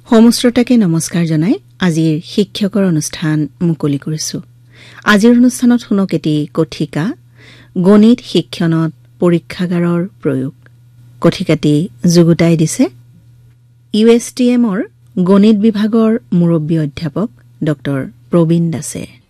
সমস্ত নমস্কাৰ জনাই আজিৰ শিক্ষকৰ অনুষ্ঠান মুকলি কৰিছো। আজিৰ অনুষ্ঠানত শুনক এটি কথিকা গণিত শিক্ষণত পৰীক্ষাগাৰৰ প্ৰয়োগ। কথিকাটি যুগুতাই দিছে USTMৰ গণিত বিভাগৰ মুৰব্বী অধ্যাপক ডক্টৰ প্ৰবীণ দাসে।